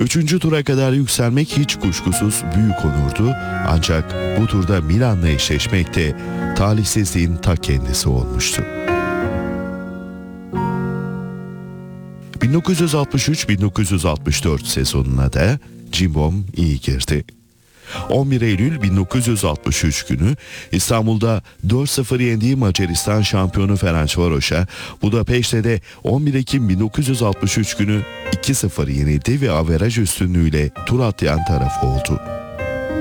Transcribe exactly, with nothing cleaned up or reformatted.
Üçüncü tura kadar yükselmek hiç kuşkusuz büyük onurdu, ancak bu turda Milan'la eşleşmek de talihsizliğin ta kendisi olmuştu. bin dokuz yüz altmış üç bin dokuz yüz altmış dört sezonuna da Cimbom iyi girdi. on bir Eylül bin dokuz yüz altmış üç günü İstanbul'da dört sıfır yendiği Macaristan şampiyonu Ferencvaros'a, Budapeşte'de de on bir Ekim bin dokuz yüz altmış üç günü iki sıfır yenildi ve averaj üstünlüğüyle tur atlayan taraf oldu.